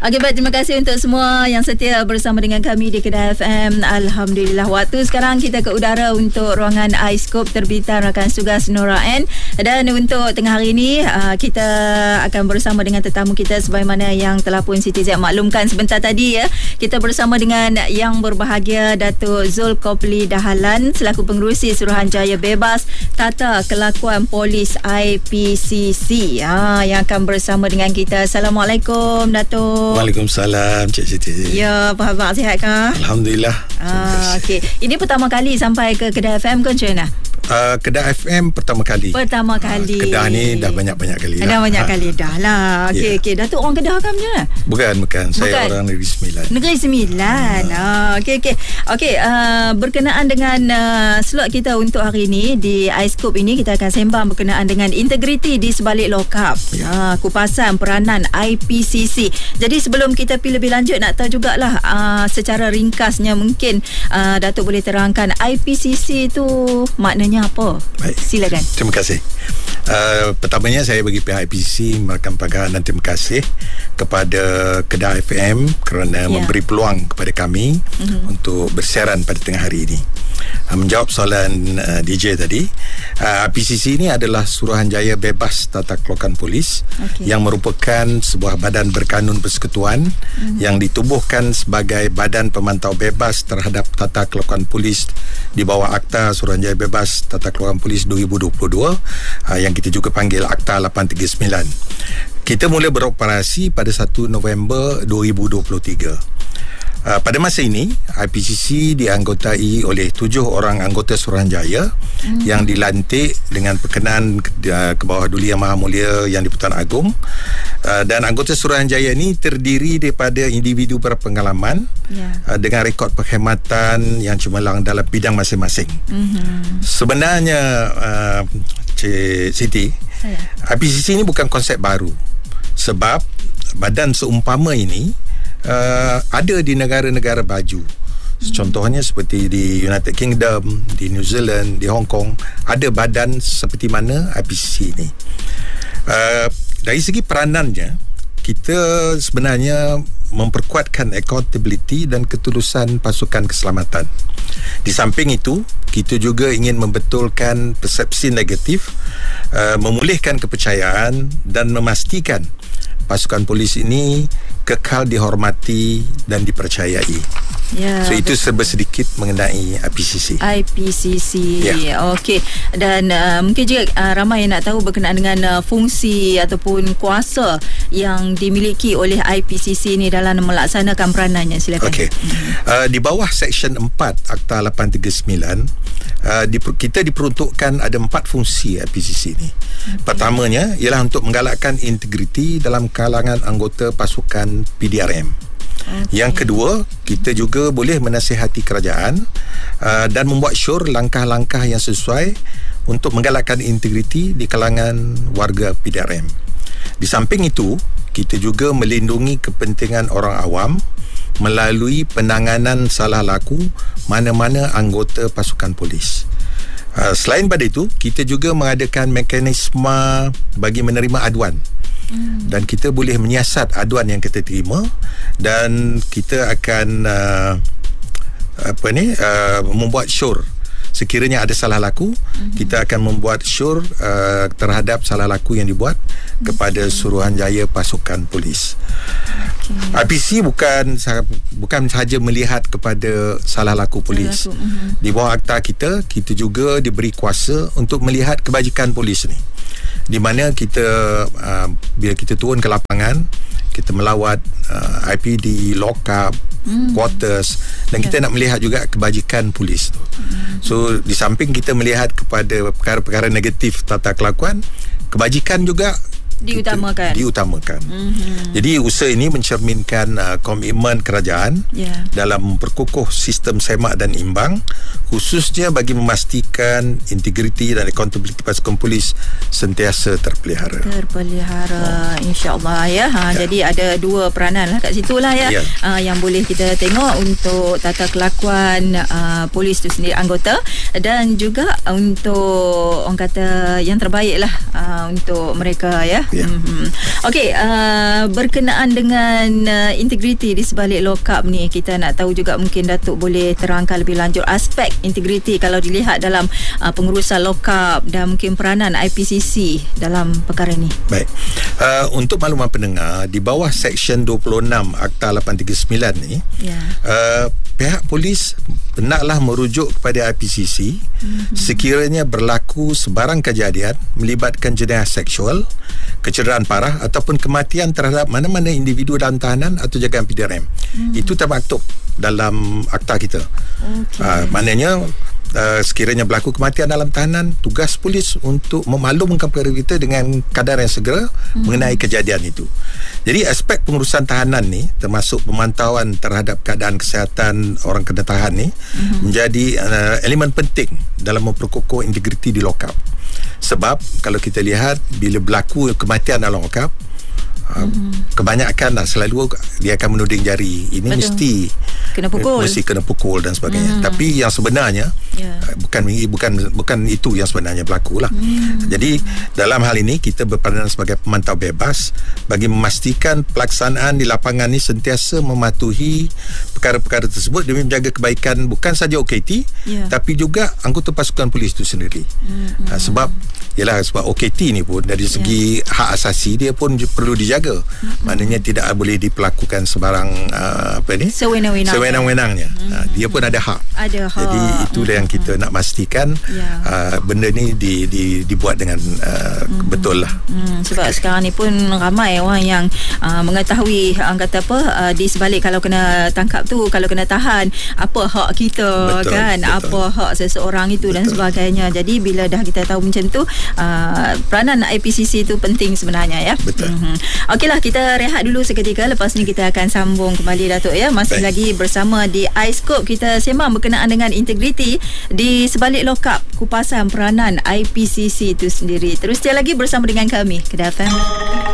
Okey, baik, terima kasih untuk semua yang setia bersama dengan kami di Kedah FM. Alhamdulillah, waktu sekarang kita ke udara untuk ruangan iScope terbitan rakan tugas Nora N. Dan untuk tengah hari ini kita akan bersama dengan tetamu kita sebagaimana yang telah pun Siti Z maklumkan sebentar tadi ya. Kita bersama dengan yang berbahagia Datuk Zulkopli Dahalan selaku Pengerusi Suruhanjaya Bebas Tata Kelakuan Polis IPCC yang akan bersama dengan kita. Assalamualaikum Datuk. Waalaikumsalam Cik Siti. Ya, apa khabar, sihat kah? Alhamdulillah. Okey. Ini pertama kali sampai ke Kedah FM ke macam mana? Kedah FM pertama kali. Kedah ni dah banyak-banyak kali dah. Dah banyak kali dah lah. Okey, okey. Datuk orang Kedah kan macam mana? Bukan. Saya orang Negeri Sembilan. Negeri Sembilan. Okey. Okey, berkenaan dengan slot kita untuk hari ini di iScope ini, kita akan sembang berkenaan dengan integriti di sebalik lokap. Kupasan peranan IPCC. Jadi sebelum kita pergi lebih lanjut, nak tahu jugalah secara ringkasnya mungkin Datuk boleh terangkan IPCC itu maknanya apa? Baik. Silakan. Terima kasih. Pertamanya saya bagi pihak IPCC merakam penghargaan dan terima kasih kepada Kedah FM kerana memberi peluang kepada kami untuk bersiaran pada tengah hari ini. Menjawab soalan DJ tadi, IPCC ini adalah Suruhanjaya Bebas Tata Kelakuan Polis yang merupakan sebuah badan berkanun persekutuan yang ditubuhkan sebagai badan pemantau bebas terhadap tata kelakuan polis di bawah Akta Suruhanjaya Bebas Tata Kelakuan Polis 2022 yang kita juga panggil Akta 839. Kita mula beroperasi pada 1 November 2023. Pada masa ini, IPCC dianggotai oleh 7 orang anggota Suruhanjaya yang dilantik dengan perkenan ke bawah Duli Yang Maha Mulia Yang di-Pertuan Agong. Dan anggota Suruhanjaya ini terdiri daripada individu berpengalaman dengan rekod perkhidmatan yang cemerlang dalam bidang masing-masing. Sebenarnya Cik Siti, IPCC ini bukan konsep baru, sebab badan seumpama ini ada di negara-negara baju. Contohnya seperti di United Kingdom, di New Zealand, di Hong Kong, ada badan seperti mana IPCC ini. Dari segi peranannya, kita sebenarnya memperkuatkan accountability dan ketulusan pasukan keselamatan. Di samping itu, kita juga ingin membetulkan persepsi negatif, memulihkan kepercayaan dan memastikan pasukan polis ini kekal dihormati dan dipercayai. So itu serba sedikit mengenai IPCC. Okey. Dan mungkin juga ramai yang nak tahu berkenaan dengan fungsi ataupun kuasa yang dimiliki oleh IPCC ini dalam melaksanakan peranannya. Silakan. Okey. Di bawah Seksyen 4 Akta 839, kita diperuntukkan ada 4 fungsi IPCC ini. Pertamanya ialah untuk menggalakkan integriti dalam kalangan anggota pasukan PDRM. Yang kedua, kita juga boleh menasihati kerajaan dan membuat syur langkah-langkah yang sesuai untuk menggalakkan integriti di kalangan warga PDRM. Di samping itu, kita juga melindungi kepentingan orang awam melalui penanganan salah laku mana-mana anggota pasukan polis. Selain pada itu, kita juga mengadakan mekanisme bagi menerima aduan. Dan kita boleh menyiasat aduan yang kita terima, dan kita akan membuat syur sekiranya ada salah laku. Kita akan membuat syur terhadap salah laku yang dibuat kepada Suruhanjaya pasukan polis. IPCC bukan sahaja melihat kepada salah laku polis. Di bawah akta kita juga diberi kuasa untuk melihat kebajikan polis ni, di mana kita bila kita turun ke lapangan, kita melawat IPD, lock-up, quarters, dan kita nak melihat juga kebajikan polis tu. So di samping kita melihat kepada perkara-perkara negatif tata kelakuan, kebajikan juga diutamakan. Jadi usaha ini mencerminkan komitmen kerajaan dalam memperkukuh sistem semak dan imbang, khususnya bagi memastikan integriti dan accountability pasukan polis sentiasa terpelihara. InsyaAllah Jadi ada 2 peranan lah kat situ lah yang boleh kita tengok untuk tata kelakuan polis tu sendiri, anggota, dan juga untuk orang kata yang terbaik lah untuk mereka Ya. Okey, berkenaan dengan integriti di sebalik lock-up ni, kita nak tahu juga, mungkin Datuk boleh terangkan lebih lanjut aspek integriti kalau dilihat dalam pengurusan lock-up dan mungkin peranan IPCC dalam perkara ni. Baik. Untuk makluman pendengar, di bawah Seksyen 26 Akta 839 ni, pihak polis hendaklah merujuk kepada IPCC sekiranya berlaku sebarang kejadian melibatkan jenayah seksual, kecederaan parah ataupun kematian terhadap mana-mana individu dalam tahanan atau jagaan PDRM. Itu termaktub dalam akta kita. Maknanya sekiranya berlaku kematian dalam tahanan, tugas polis untuk memaklumkan kepada kita dengan kadar yang segera mengenai kejadian itu. Jadi aspek pengurusan tahanan ni, termasuk pemantauan terhadap keadaan kesihatan orang kena tahan ni, menjadi elemen penting dalam memperkokoh integriti di lock-up. Sebab kalau kita lihat, bila berlaku kematian dalam lock-up, kebanyakan selalu dia akan menuding jari, ini betul, mesti kena pukul dan sebagainya. Tapi yang sebenarnya bukan itu yang sebenarnya berlaku lah. Jadi dalam hal ini kita berperanan sebagai pemantau bebas bagi memastikan pelaksanaan di lapangan ini sentiasa mematuhi perkara-perkara tersebut demi menjaga kebaikan bukan saja OKT tapi juga anggota pasukan polis itu sendiri. Sebab OKT ni pun dari segi hak asasi dia pun perlu dijaga. Maknanya tidak boleh diperlakukan sebarang sewenang-wenangnya. Dia pun ada hak. Jadi itulah yang kita nak pastikan benda ni dibuat dengan betul lah. Sebab sekarang ni pun ramai orang yang mengetahui kata apa di sebalik kalau kena tangkap tu, kalau kena tahan, apa hak kita, betul. Apa hak seseorang itu dan sebagainya. Jadi bila dah kita tahu macam tu, peranan IPCC itu penting sebenarnya ya. Betul. Okeylah, kita rehat dulu seketika. Lepas ni kita akan sambung kembali Datuk ya. Masih lagi bersama di iScope. Kita sembang berkenaan dengan integriti di sebalik lock-up, kupasan peranan IPCC itu sendiri. Terus setia lagi bersama dengan kami Kedah FM.